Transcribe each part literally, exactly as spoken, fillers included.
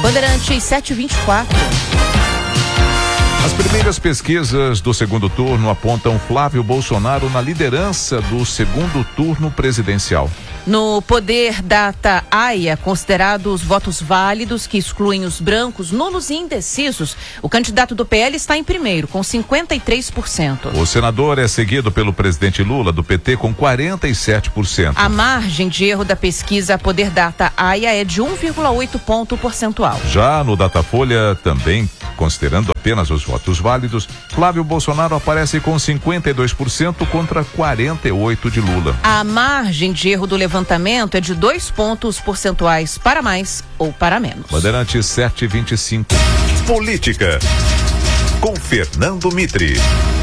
Bandeirantes sete e vinte e quatro. As primeiras pesquisas do segundo turno apontam Flávio Bolsonaro na liderança do segundo turno presidencial. No Poder Data A I A, considerados votos válidos que excluem os brancos, nulos e indecisos, o candidato do P L está em primeiro, com cinquenta e três por cento. O senador é seguido pelo presidente Lula, do P T, com quarenta e sete por cento. A margem de erro da pesquisa Poder Data A I A é de um vírgula oito ponto percentual. Já no Datafolha, também considerando apenas os votos válidos, Flávio Bolsonaro aparece com cinquenta e dois por cento contra quarenta e oito por cento de Lula. A margem de erro do levantamento é de dois pontos percentuais para mais ou para menos. Bandeirantes sete e vinte e cinco. Política, com Fernando Mitre.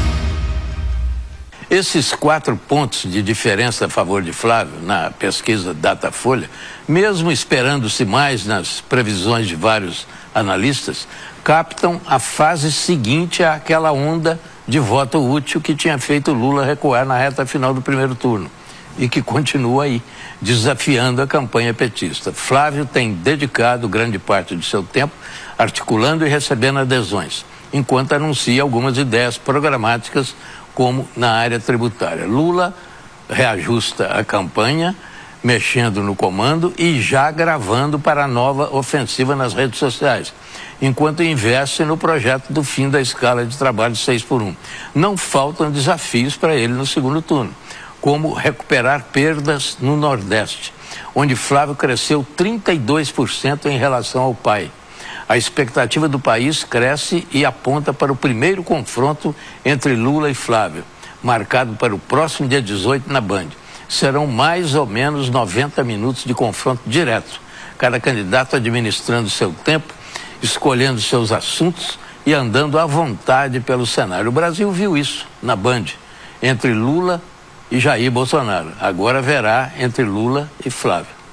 Esses quatro pontos de diferença a favor de Flávio na pesquisa Datafolha, mesmo esperando-se mais nas previsões de vários analistas, captam a fase seguinte àquela onda de voto útil que tinha feito Lula recuar na reta final do primeiro turno e que continua aí, desafiando a campanha petista. Flávio tem dedicado grande parte de seu tempo articulando e recebendo adesões, enquanto anuncia algumas ideias programáticas, como na área tributária. Lula reajusta a campanha, mexendo no comando e já gravando para a nova ofensiva nas redes sociais, enquanto investe no projeto do fim da escala de trabalho seis por um. Não faltam desafios para ele no segundo turno, como recuperar perdas no Nordeste, onde Flávio cresceu trinta e dois por cento em relação ao pai. A expectativa do país cresce e aponta para o primeiro confronto entre Lula e Flávio, marcado para o próximo dia dezoito na Band. Serão mais ou menos noventa minutos de confronto direto, cada candidato administrando seu tempo, escolhendo seus assuntos e andando à vontade pelo cenário. O Brasil viu isso na Band, entre Lula e Jair Bolsonaro. Agora verá entre Lula e Flávio.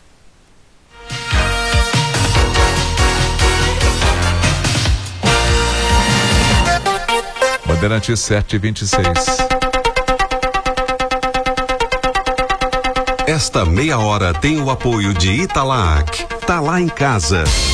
Bandeirantes sete e vinte e seis. Esta meia hora tem o apoio de Italac. Tá lá em casa.